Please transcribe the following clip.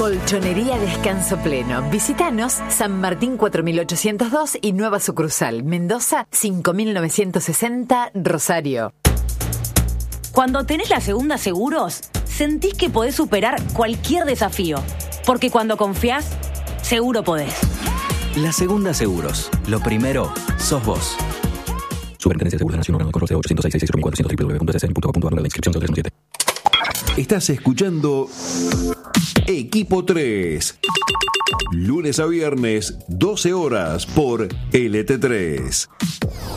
Colchonería Descanso Pleno. Visítanos San Martín 4802 y Nueva Sucursal, Mendoza 5960, Rosario. Cuando tenés la Segunda Seguros, sentís que podés superar cualquier desafío. Porque cuando confiás, seguro podés. La Segunda Seguros. Lo primero, sos vos. Superintendencia de Seguros Nacional, correo 806-66400 www.ccn.gov.ar, la inscripción 0317. Estás escuchando Equipo 3. Lunes a viernes, 12 horas por LT3.